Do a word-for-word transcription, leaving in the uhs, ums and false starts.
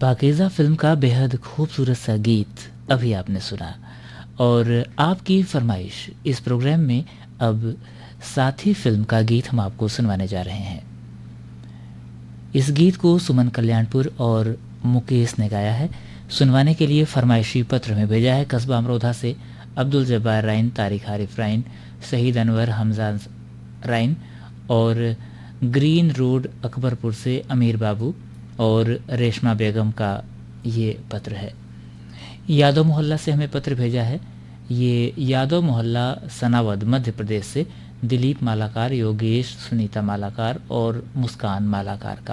Pakeezah film का बेहद खूबसूरत सा गीत अभी आपने सुना और आपकी फरमाइश इस प्रोग्राम में अब साथी फिल्म का गीत हम आपको सुनवाने जा रहे हैं। इस गीत को सुमन कल्याणपुर और मुकेश ने गाया है। सुनवाने के लिए फरमाइशी पत्र में भेजा है कस्बा अमरोधा से अब्दुल जब्बार राइन, तारिक हारिफ राइन, शहीद अनवर हमजा राइन और ग्रीन रोड अकबरपुर से अमीर बाबू और रेशमा बेगम का ये पत्र है। यादव मोहल्ला से हमें पत्र भेजा है। ये यादव मोहल्ला सनावद मध्य प्रदेश से दिलीप मालाकार, योगेश, सुनीता मालाकार और मुस्कान मालाकार का